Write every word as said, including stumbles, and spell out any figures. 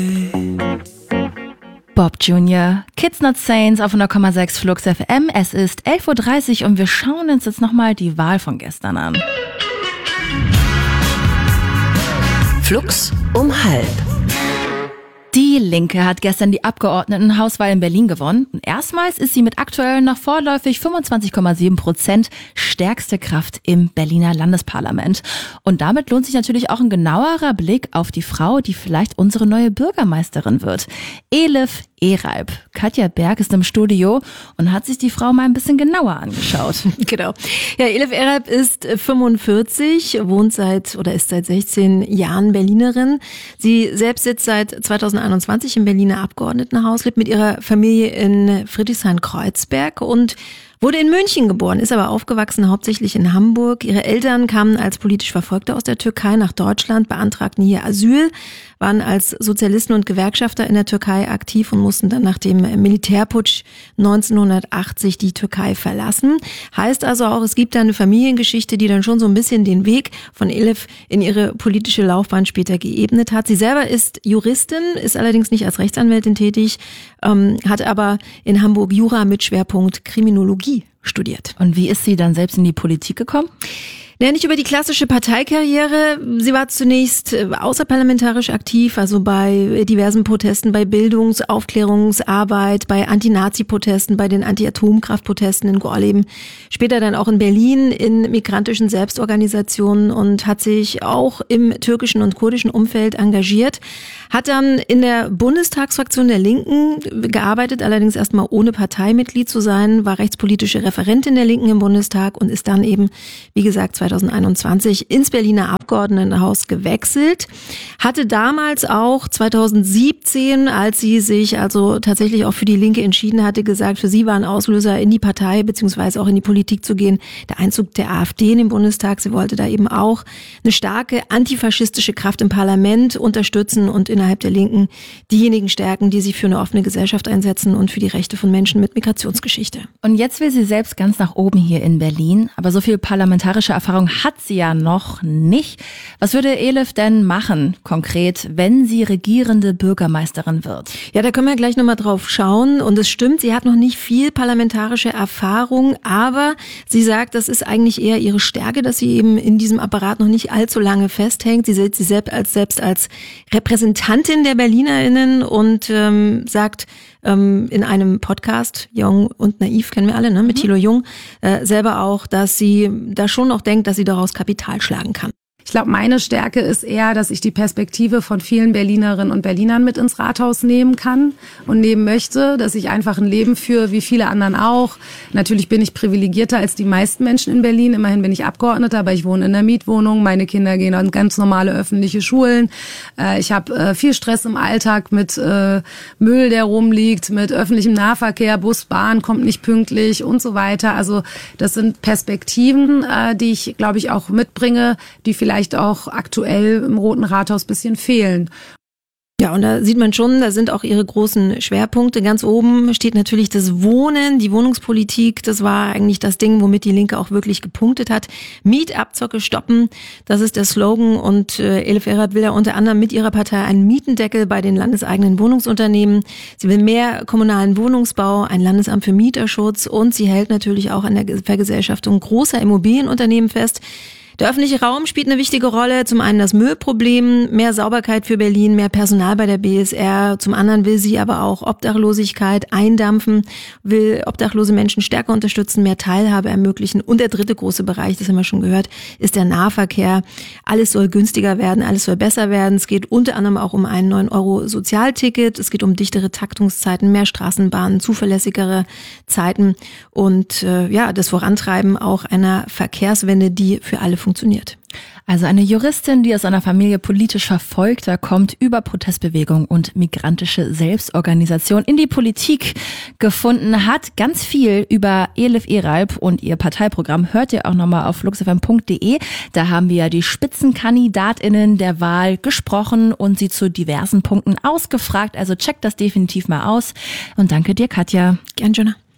Bob Junior, Kids Not Saints auf hundert Komma sechs Flux F M. Es ist elf Uhr dreißig und wir schauen uns jetzt nochmal die Wahl von gestern an. Flux um halb. Die Linke hat gestern die Abgeordnetenhauswahl in Berlin gewonnen. Und erstmals ist sie mit aktuell noch vorläufig fünfundzwanzig Komma sieben Prozent stärkste Kraft im Berliner Landesparlament. Und damit lohnt sich natürlich auch ein genauerer Blick auf die Frau, die vielleicht unsere neue Bürgermeisterin wird. Elif Eralp. Katja Berg ist im Studio und hat sich die Frau mal ein bisschen genauer angeschaut. Genau. Ja, Elif Eralp ist fünfundvierzig, wohnt seit oder ist seit sechzehn Jahren Berlinerin. Sie selbst sitzt seit zweitausendeinundzwanzig im Berliner Abgeordnetenhaus, lebt mit ihrer Familie in Friedrichshain-Kreuzberg und wurde in München geboren, ist aber aufgewachsen hauptsächlich in Hamburg. Ihre Eltern kamen als politisch Verfolgte aus der Türkei nach Deutschland, beantragten hier Asyl, waren als Sozialisten und Gewerkschafter in der Türkei aktiv und mussten dann nach dem Militärputsch neunzehnhundertachtzig die Türkei verlassen. Heißt also auch, es gibt da eine Familiengeschichte, die dann schon so ein bisschen den Weg von Elif in ihre politische Laufbahn später geebnet hat. Sie selber ist Juristin, ist allerdings nicht als Rechtsanwältin tätig, ähm, hat aber in Hamburg Jura mit Schwerpunkt Kriminologie studiert. Und wie ist sie dann selbst in die Politik gekommen? Ja, nicht über die klassische Parteikarriere. Sie war zunächst außerparlamentarisch aktiv, also bei diversen Protesten, bei Bildungs-, Aufklärungsarbeit, bei Anti-Nazi-Protesten, bei den Anti-Atomkraft-Protesten in Gorleben. Später dann auch in Berlin in migrantischen Selbstorganisationen und hat sich auch im türkischen und kurdischen Umfeld engagiert. Hat dann in der Bundestagsfraktion der Linken gearbeitet, allerdings erstmal ohne Parteimitglied zu sein, war rechtspolitische Referentin der Linken im Bundestag und ist dann eben, wie gesagt, zweitausendeinundzwanzig ins Berliner Abgeordnetenhaus gewechselt. Hatte damals auch zweitausendsiebzehn, als sie sich also tatsächlich auch für die Linke entschieden hatte, gesagt, für sie war ein Auslöser, in die Partei beziehungsweise auch in die Politik zu gehen, der Einzug der AfD in den Bundestag. Sie wollte da eben auch eine starke antifaschistische Kraft im Parlament unterstützen und innerhalb der Linken diejenigen stärken, die sich für eine offene Gesellschaft einsetzen und für die Rechte von Menschen mit Migrationsgeschichte. Und jetzt will sie selbst ganz nach oben hier in Berlin, aber so viel parlamentarische Erfahrung hat sie ja noch nicht. Was würde Elif denn machen, konkret, wenn sie regierende Bürgermeisterin wird? Ja, da können wir gleich nochmal drauf schauen. Und es stimmt, sie hat noch nicht viel parlamentarische Erfahrung, aber sie sagt, das ist eigentlich eher ihre Stärke, dass sie eben in diesem Apparat noch nicht allzu lange festhängt. Sie sieht sich selbst als, selbst als Repräsentantin der BerlinerInnen und ähm, sagt ähm, in einem Podcast, Jung und Naiv kennen wir alle, ne, mit mhm. Thilo Jung, äh, selber auch, dass sie da schon noch denkt, dass sie daraus Kapital schlagen kann. Ich glaube, meine Stärke ist eher, dass ich die Perspektive von vielen Berlinerinnen und Berlinern mit ins Rathaus nehmen kann und nehmen möchte, dass ich einfach ein Leben führe, wie viele anderen auch. Natürlich bin ich privilegierter als die meisten Menschen in Berlin. Immerhin bin ich Abgeordneter, aber ich wohne in einer Mietwohnung. Meine Kinder gehen an ganz normale öffentliche Schulen. Ich habe viel Stress im Alltag mit Müll, der rumliegt, mit öffentlichem Nahverkehr, Bus, Bahn kommt nicht pünktlich und so weiter. Also das sind Perspektiven, die ich, glaube ich, auch mitbringe, die vielleicht vielleicht auch aktuell im Roten Rathaus ein bisschen fehlen. Ja, und da sieht man schon, da sind auch ihre großen Schwerpunkte. Ganz oben steht natürlich das Wohnen, die Wohnungspolitik. Das war eigentlich das Ding, womit die Linke auch wirklich gepunktet hat. Mietabzocke stoppen, das ist der Slogan. Und äh, Elif Eralp will ja unter anderem mit ihrer Partei einen Mietendeckel bei den landeseigenen Wohnungsunternehmen. Sie will mehr kommunalen Wohnungsbau, ein Landesamt für Mieterschutz und sie hält natürlich auch an der Vergesellschaftung großer Immobilienunternehmen fest. Der öffentliche Raum spielt eine wichtige Rolle. Zum einen das Müllproblem, mehr Sauberkeit für Berlin, mehr Personal bei der B S R. Zum anderen will sie aber auch Obdachlosigkeit eindampfen, will obdachlose Menschen stärker unterstützen, mehr Teilhabe ermöglichen. Und der dritte große Bereich, das haben wir schon gehört, ist der Nahverkehr. Alles soll günstiger werden, alles soll besser werden. Es geht unter anderem auch um ein neun Euro Sozialticket. Es geht um dichtere Taktungszeiten, mehr Straßenbahnen, zuverlässigere Zeiten und äh, ja, das Vorantreiben auch einer Verkehrswende, die für alle funktioniert. funktioniert. Also eine Juristin, die aus einer Familie politisch Verfolgter kommt, über Protestbewegung und migrantische Selbstorganisation in die Politik gefunden hat. Ganz viel über Elif Eralp und ihr Parteiprogramm hört ihr auch nochmal auf flux f m punkt d e. Da haben wir ja die SpitzenkandidatInnen der Wahl gesprochen und sie zu diversen Punkten ausgefragt. Also checkt das definitiv mal aus. Und danke dir, Katja. Gern, Jonah.